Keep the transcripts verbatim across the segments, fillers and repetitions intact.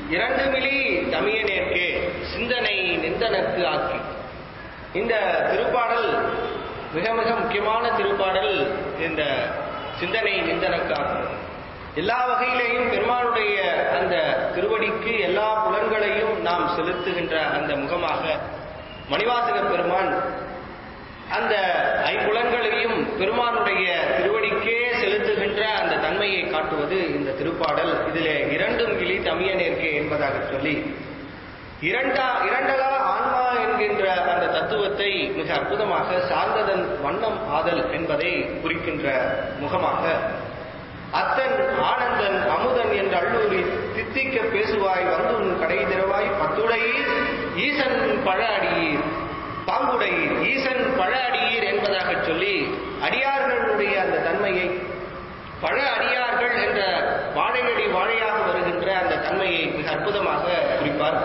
இரண்டு மிலி தமியனேற்கே சிந்தனை நிந்தனக்கு ஆக்கி. இந்த திருப்பாடல் மிக மிக முக்கியமான திருப்பாடல். இந்த சிந்தனை நிந்தனக்கு ஆக்கி எல்லா வகையிலேயும் பெருமானுடைய அந்த திருவடிக்கு எல்லா புலன்களையும் நாம் செலுத்துகின்ற அந்த முகமாக மணிவாசக பெருமான் அந்த ஐம்புலன்களையும் பெருமானுடைய திருவடிக்கே செலுத்துகின்ற அந்த தன்மையை காட்டுவது இந்த திருப்பாடல். இதிலே இரண்டும் கிளி தமியனேற்கே என்பதாக சொல்லி இரண்டா இரண்டலா ஆன்மா என்கின்ற அந்த தத்துவத்தை மிக அற்புதமாக சார்ந்ததன் வண்ணம் ஆதல் என்பதை குறிக்கின்ற முகமாக அத்தன் ஆனந்தன் அமுதன் என்ற அள்ளூரி தித்திக்க பேசுவாய் வந்து உன் கடை திறவாய் பத்துடையீர் ஈசன் பழ அடியீர் பாங்குடையீர் ஈசன் பழ அடியீர் என்பதாக சொல்லி அடியார்களுடைய அந்த தன்மையை பழ அடியார்கள் என்ற வாழையடி வாழையாக வருகின்ற அந்த தன்மையை மிக அற்புதமாக குறிப்பார்.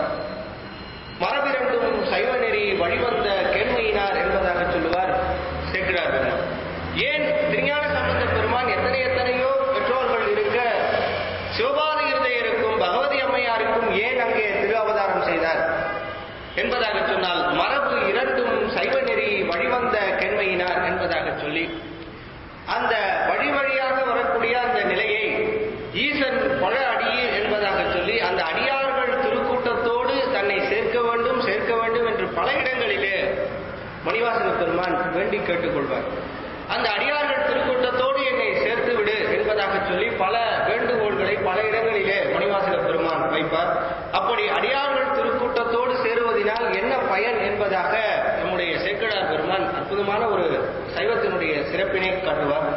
மரபிரண்டும் சைவ நெறி வழிவந்த கேண்மையினார் என்பதாக சொல்லுவார் சேக்கிழார் பெருமான். ஏன் திருஞான சம்பந்த பெருமான் எத்தனை எத்தனையோ பெற்றோர்கள் இருக்க சிவபாத இருதயருக்கும் பகவதி அம்மையாருக்கும் ஏன் அங்கே திரு அவதாரம் செய்தார் என்பதாக சொன்னால் மரபு இரண்டும் சைவ நெறி வழிவந்த கேண்மையினார் என்பதாக சொல்லி அந்த வழி வழியாக வரக்கூடிய அந்த நிலையை ஈசன் பழ அடியீர் என்பதாக சொல்லி அந்த அடியார்கள் திருக்கூட்டத்தோடு தன்னை சேர்க்க வேண்டும் சேர்க்க வேண்டும் என்று பல இடங்களிலே மணிவாசக பெருமான் வேண்டி கேட்டுக்கொள்வார். அந்த அடியார்கள் திருக்கூட்டத்தோடு என்னை சேர்த்து விடு என்பதாக சொல்லி பல வேண்டுகோள்களை பல இடங்களிலே மணிவாசக பெருமான் வைப்பார். அப்படி அடியார்கள் திருக்கூட்டத்தோடு சேருவதனால் என்ன பயன் என்பதாக நம்முடைய சேக்கிழார் பெருமான் அற்புதமான ஒரு சைவத்தினுடைய சிறப்பினை காட்டுவார்.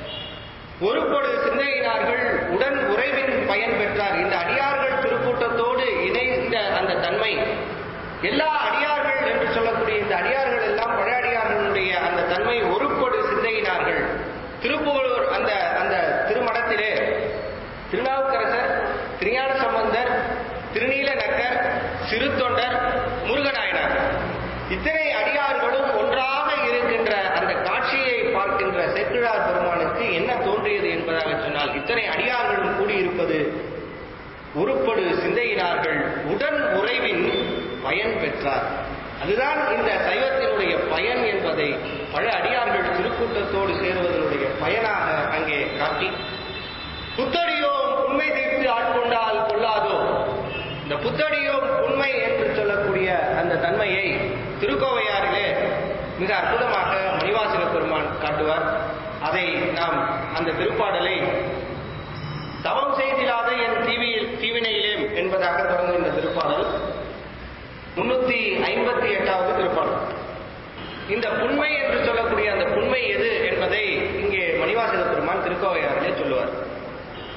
ஒருபொடு சிந்தையினார்கள் உடன் உறைவின் பயன் பெற்றார். இந்த அடியார்கள் திருக்கூட்டத்தோடு இணைந்த அந்த தன்மை எல்லா அடியார்கள் என்று சொல்லக்கூடிய இந்த அடியார்கள் எல்லாம் பழைய அடியார்களுடைய அந்த தன்மை ஒருபொடு சிந்தையினார்கள். திருப்புகழூர் அந்த அந்த திருமடத்திலே திருநாவுக்கரசர், திருஞான சம்பந்தர், திருநீல நக்கர், சிறுத்தொண்டர், முருகநாயனார் இத்தனை அடியார்களும் ஒன்றாக இருக்கின்ற அந்த காட்சியை பார்க்கின்ற சேக்கிழார் பெருமானுக்கு என்ன தோன்றியது என்பதாக சொன்னால் இத்தனை அடியார்களும் கூடியிருப்பது உருப்படு சிந்தையினார்கள் உடன் உறைவின் பயன் பெற்றார். அதுதான் இந்த சைவத்தினுடைய பயன் என்பதை பல அடியார்கள் திருக்கூட்டத்தோடு சேருவதனுடைய பயனாக அங்கே காட்டி புத்தடியோம் உண்மை தீர்த்து ஆட்கொண்டால் கொள்ளாதோ. இந்த புத்தடியோம் உண்மை என்று சொல்லக்கூடிய அந்த தன்மையை திருக்கோவையாரிலே மிக அற்புதமாக மணிவாசக பெருமான் காட்டுவார். அதை நாம் அந்த திருப்பாடலை தவம் செய்திடாத என் தீவியில் தீவினையிலே என்பதாக தொடங்குகின்ற திருப்பாடல் முன்னூத்தி ஐம்பத்தி எட்டாவது திருப்பாடல். இந்த புண்மை என்று சொல்லக்கூடிய அந்த புண்மை எது